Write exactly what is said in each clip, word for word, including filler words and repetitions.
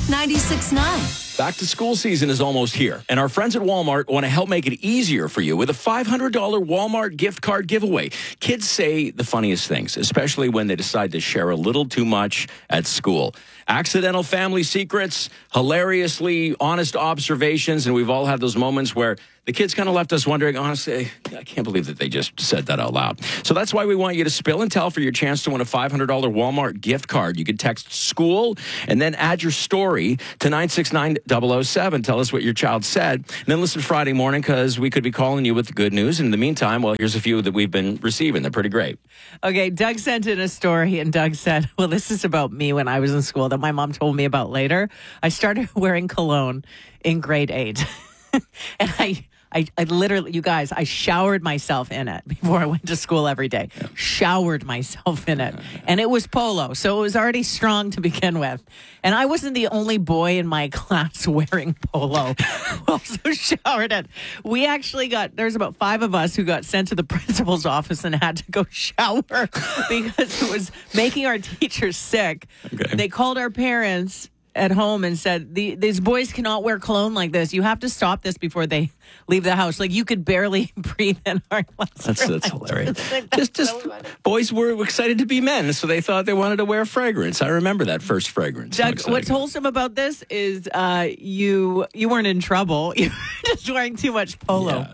ninety-six point nine. Back to school season is almost here, and our friends at Walmart want to help make it easier for you with a five hundred dollars Walmart gift card giveaway. Kids say the funniest things, especially when they decide to share a little too much at school. Accidental family secrets, hilariously honest observations, and we've all had those moments where the kids kind of left us wondering, honestly, I can't believe that they just said that out loud. So that's why we want you to spill and tell for your chance to win a five hundred dollars Walmart gift card. You can text school and then add your story to nine six nine zero zero seven. Tell us what your child said. And then listen Friday morning because we could be calling you with the good news. And in the meantime, well, here's a few that we've been receiving. They're pretty great. Okay, Doug sent in a story, and Doug said, well, this is about me when I was in school that my mom told me about later. I started wearing cologne in grade eight. and I... I, I literally, you guys, I showered myself in it before I went to school every day. Yeah. Showered myself in it. And it was Polo, so it was already strong to begin with. And I wasn't the only boy in my class wearing Polo who also showered it. We actually got, there's about five of us who got sent to the principal's office and had to go shower because it was making our teachers sick. Okay. They called our parents at home and said, the, these boys cannot wear cologne like this. You have to stop this before they leave the house. Like, you could barely breathe in our classroom. That's, that's hilarious. Just, just so boys were excited to be men, so they thought they wanted to wear fragrance. I remember that first fragrance. Doug, what's wholesome about this is uh, you you weren't in trouble. You were just wearing too much Polo.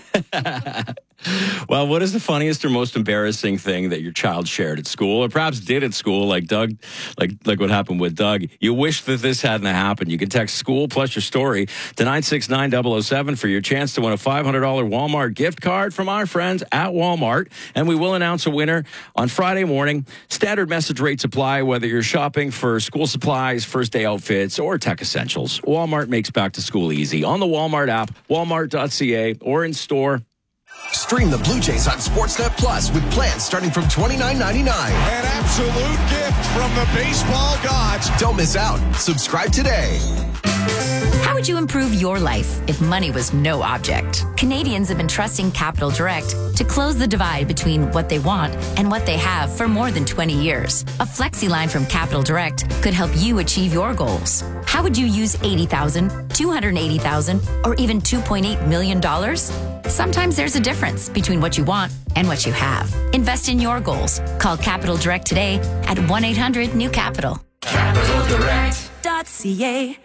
Yeah. Well, what is the funniest or most embarrassing thing that your child shared at school, or perhaps did at school, like Doug, like like what happened with Doug? You wish that this hadn't happened. You can text school plus your story to nine six nine zero zero seven for your chance to win a five hundred dollars Walmart gift card from our friends at Walmart. And we will announce a winner on Friday morning. Standard message rates apply whether you're shopping for school supplies, first day outfits, or tech essentials. Walmart makes back to school easy on the Walmart app, walmart dot c a, or in store. Stream the Blue Jays on Sportsnet Plus with plans starting from twenty-nine ninety-nine. An absolute gift from the baseball gods. Don't miss out. Subscribe today. How would you improve your life if money was no object? Canadians have been trusting Capital Direct to close the divide between what they want and what they have for more than twenty years. A flexi line from Capital Direct could help you achieve your goals. How would you use eighty thousand dollars, two hundred eighty thousand dollars, or even two point eight million dollars? Sometimes there's a difference between what you want and what you have. Invest in your goals. Call Capital Direct today at one eight hundred new capital. capital direct dot c a.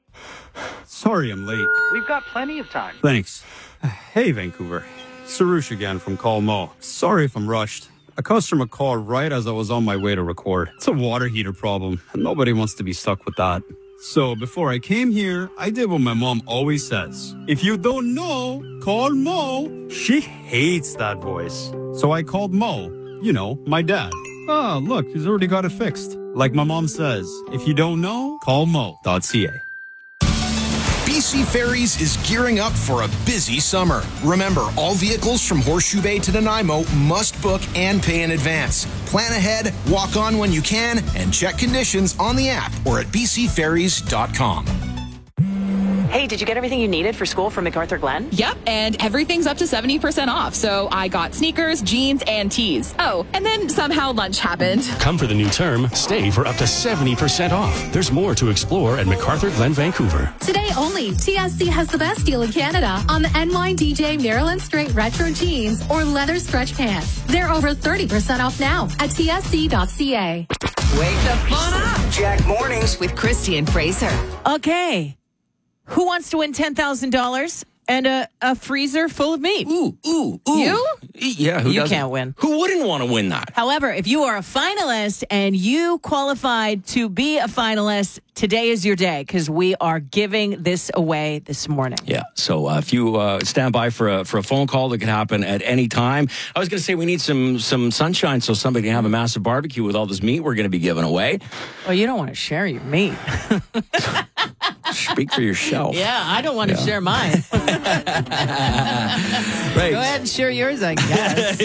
Sorry I'm late. We've got plenty of time. Thanks. Hey, Vancouver. Sarush again from Call Mo. Sorry if I'm rushed. A customer called right as I was on my way to record. It's a water heater problem, and nobody wants to be stuck with that. So before I came here, I did what my mom always says. If you don't know, call Mo. She hates that voice. So I called Mo, you know, my dad. Ah, look, he's already got it fixed. Like my mom says, if you don't know, call mo dot c a. B C Ferries is gearing up for a busy summer. Remember, all vehicles from Horseshoe Bay to Nanaimo must book and pay in advance. Plan ahead, walk on when you can, and check conditions on the app or at b c ferries dot com. Hey, did you get everything you needed for school from MacArthur Glen? Yep, and everything's up to seventy percent off. So I got sneakers, jeans, and tees. Oh, and then somehow lunch happened. Come for the new term, stay for up to seventy percent off. There's more to explore at MacArthur Glen, Vancouver. Today only, T S C has the best deal in Canada on the N Y D J Maryland Straight Retro Jeans or leather stretch pants. They're over thirty percent off now at t s c dot c a. Wake the fun up. Jack Mornings with Christy and Fraser. Okay. Who wants to win ten thousand dollars and a, a freezer full of meat? Ooh, ooh, ooh. You? Yeah, who You doesn't? can't win. Who wouldn't want to win that? However, if you are a finalist and you qualified to be a finalist, today is your day because we are giving this away this morning. Yeah, so uh, if you uh, stand by for a for a phone call that could happen at any time. I was going to say we need some some sunshine so somebody can have a massive barbecue with all this meat we're going to be giving away. Well, you don't want to share your meat. Speak for yourself. Yeah, I don't want to yeah. share mine. Right. Go ahead and share yours, I guess.